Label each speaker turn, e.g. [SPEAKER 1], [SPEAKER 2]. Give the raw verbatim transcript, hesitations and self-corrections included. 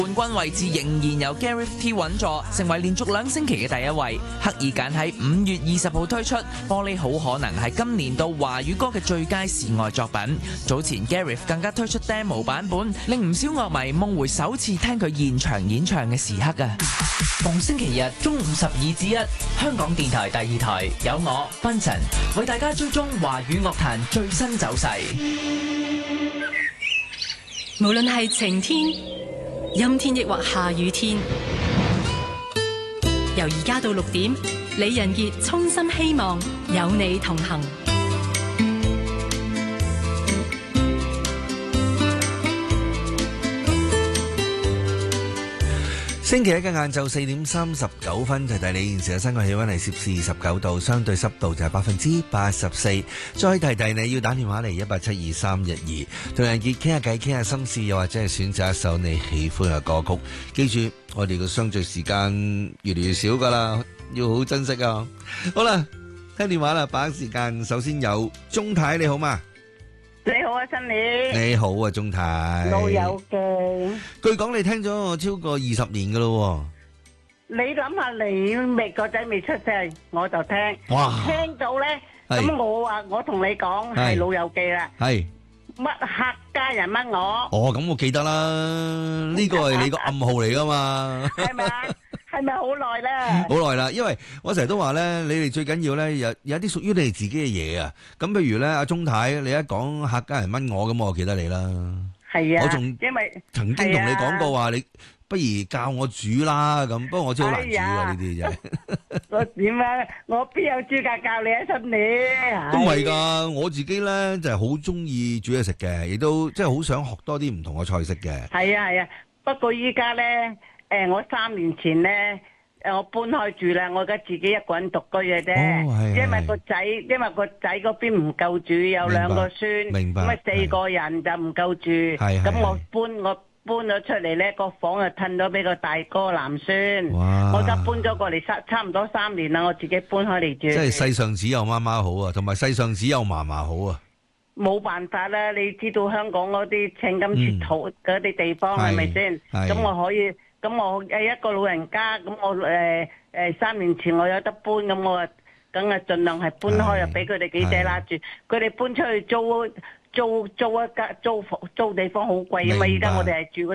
[SPEAKER 1] 冠軍位置仍然由 Gareth T 穩坐，成為連續兩星期嘅第一位。刻意揀喺五月二十號推出，玻璃好可能係今年度華語歌嘅最佳示愛作品。早前 Gareth 更加推出 demo 版本，令唔少樂迷夢回首次聽佢現場演唱嘅時刻啊！逢星期日中午十二至一，香港電台第二台有我芬晨為大家追蹤華語樂壇最新走勢。
[SPEAKER 2] 無論係晴天、陰天抑或下雨天，由而家到六點，李仁傑衷心希望有你同行。
[SPEAKER 3] 星期一嘅晏晝四點三十九分，提提你現時嘅室外氣溫係攝氏十九度，相對濕度就係百分之八十四。再提提你要打電話嚟一八七二三一二，同人傑傾下偈，傾下心事，又或者係選擇一首你喜歡嘅歌曲。記住，我哋嘅相聚時間越嚟越少噶啦，要好珍惜啊！好啦，聽電話啦，把握時間。首先有鍾太，你好嘛？
[SPEAKER 4] 你好啊，新年。
[SPEAKER 3] 你好啊，鍾太。
[SPEAKER 4] 老友記。
[SPEAKER 3] 據講你聽咗我超過二十年噶咯。
[SPEAKER 4] 你諗下，你未個仔未出世，我就聽。
[SPEAKER 3] 哇！
[SPEAKER 4] 聽到咧，咁我話我同你講係老友記啦。係。乜客家人乜我？
[SPEAKER 3] 哦，咁我記得啦，呢個係你個暗號嚟噶嘛？
[SPEAKER 4] 係咪啊？係咪好耐咧？
[SPEAKER 3] 好耐啦，因為我成日都話咧，你哋最緊要咧有有啲屬於你哋自己嘅嘢啊。咁譬如咧，阿鍾太，你一講客家人掹我，咁我記得你啦。
[SPEAKER 4] 係啊，
[SPEAKER 3] 我仲
[SPEAKER 4] 因為
[SPEAKER 3] 曾經同你講過話，你不如教我煮啦咁。不過我知好難煮啊，呢啲真係。
[SPEAKER 4] 我點啊？我邊有資格教你啊，新年？
[SPEAKER 3] 都唔係噶，我自己咧就係好中意煮嘢食嘅，亦都即係好想學多啲唔同嘅菜式嘅。
[SPEAKER 4] 係啊係啊，不過依家咧。誒，我三年前咧，誒，我搬開住啦，我而家自己一個人獨居嘅啫。哦，係。因為個仔，因為個仔嗰邊唔夠住，有兩個孫，
[SPEAKER 3] 明白。
[SPEAKER 4] 咁啊四個人就唔夠住。係係。咁我搬，我搬咗出嚟咧，個房就褪咗俾個大哥男孫。哇！我而家搬咗過嚟，差差唔多三年啦，我自己搬開嚟住。
[SPEAKER 3] 即係世上只有媽媽好啊，同埋世上只有嫲嫲好啊。
[SPEAKER 4] 冇辦法啦，你知道香港嗰啲青金切土嗰啲地方係咪先？咁我可以。咁我誒一個老人家，咁我誒誒三年前我有得搬，咁我啊梗係盡量係搬開，又俾佢哋幾仔拉住。佢哋搬出去租租租一間租房租地方好貴啊嘛！依家我哋係住。